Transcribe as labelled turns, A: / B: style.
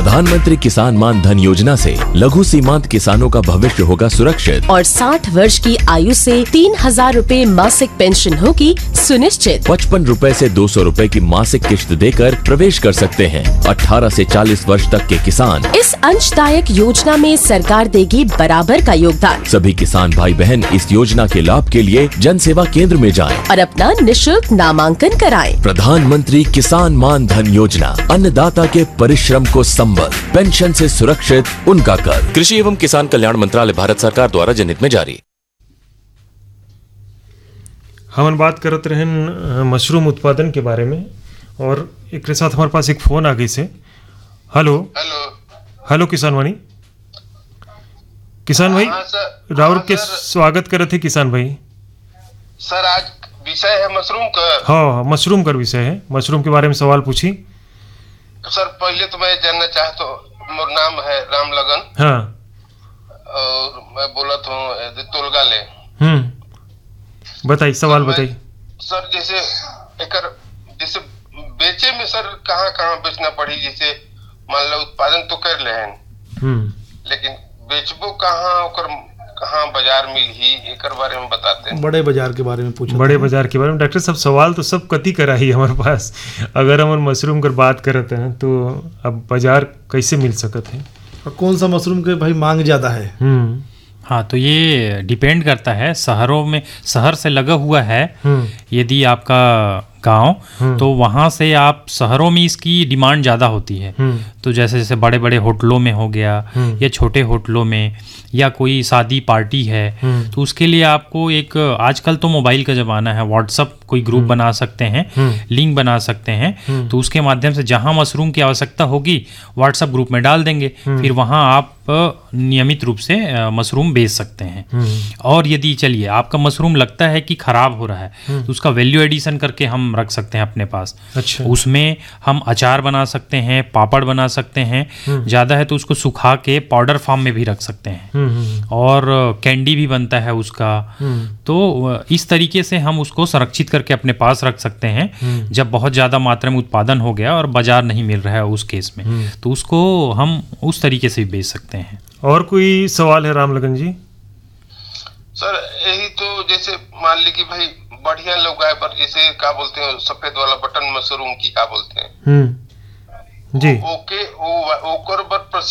A: प्रधानमंत्री किसान मान धन योजना से लघु सीमांत किसानों का भविष्य होगा सुरक्षित
B: और 60 वर्ष की आयु से 3,000 रूपए मासिक पेंशन होगी सुनिश्चित।
A: 55 रूपए से 200 रूपए की मासिक किश्त देकर प्रवेश कर सकते हैं 18 से 40 वर्ष तक के किसान।
B: इस अंशदायक योजना में सरकार देगी बराबर का योगदान।
A: सभी किसान भाई बहन इस योजना के लाभ के लिए जन सेवा केंद्र में जाएं
B: और अपना निशुल्क नामांकन कराएं।
A: प्रधानमंत्री किसान मान धन योजना, अन्नदाता के परिश्रम को संबल, पेंशन से सुरक्षित उनका कर। कृषि एवं किसान कल्याण मंत्रालय, भारत सरकार द्वारा जनहित में जारी।
C: हम बात करते रहें मशरूम उत्पादन के बारे में और एक के साथ हमारे पास एक फोन आ गई से। हेलो हेलो किसान वाणी, किसान भाई राउर के स्वागत करे थे किसान भाई।
D: सर आज विषय है मशरूम का।
C: हाँ, मशरूम का विषय है, मशरूम के बारे में सवाल पूछी।
D: सर पहले तो मैं जानना चाहता हूँ, मेरा नाम है राम लगन।
C: हाँ,
D: और मैं बोला था तोलगा ले।
C: बताइए, सवाल बताइए।
D: सर जैसे बेचे में सर कहाँ बेचना पड़ी? जैसे मान लो उत्पादन तो कर ले हैं, लेकिन बेचबो कहाँ बाजार मिल ही, एक बारे में बताते हैं।
E: बड़े बाजार के बारे में पूछा।
C: बड़े बाजार के बारे में डॉक्टर साहब सवाल तो सब कति करा ही हमारे पास। अगर हम मशरूम कर बात करते हैं तो अब बाजार कैसे मिल सकते हैं
E: और कौन सा मशरूम के भाई मांग ज्यादा है?
F: हाँ, तो ये डिपेंड करता है, शहरों में शहर से लगा हुआ है यदि आपका गांव, तो वहाँ से आप शहरों में इसकी डिमांड ज़्यादा होती है। तो जैसे बड़े बड़े होटलों में हो गया या छोटे होटलों में या कोई शादी पार्टी है, तो उसके लिए आपको एक, आजकल तो मोबाइल का ज़माना है, व्हाट्सअप कोई ग्रुप बना सकते हैं, लिंक बना सकते हैं, तो उसके माध्यम से जहाँ मशरूम की आवश्यकता होगी व्हाट्सअप ग्रुप में डाल देंगे, फिर वहाँ आप नियमित रूप से मशरूम बेच सकते हैं। और यदि चलिए आपका मशरूम लगता है कि ख़राब हो रहा है, तो उसका वैल्यू एडिशन करके हम रख सकते हैं अपने पास।
C: अच्छा।
F: उसमें हम अचार बना सकते हैं, पापड़ बना सकते हैं, ज़्यादा है तो उसको सुखा के पाउडर फॉर्म में भी रख सकते हैं, और कैंडी भी बनता है उसका। तो इस तरीके से हम उसको संरक्षित करके अपने पास रख सकते हैं। जब बहुत ज़्यादा मात्रा में उत्पादन हो गया और बाजार नहीं मिल रहा है उस केस में, तो उसको हम उस तरीके से भी बेच सकते हैं।
C: और कोई सवाल है राम लगन जी?
D: सर यही तो, जैसे मान ली कि भाई बढ़िया लोग आए पर, जैसे क्या बोलते हैं सफेद वाला बटन मशरूम की क्या बोलते हैं
C: जी,
D: ओके, वो ओकर बर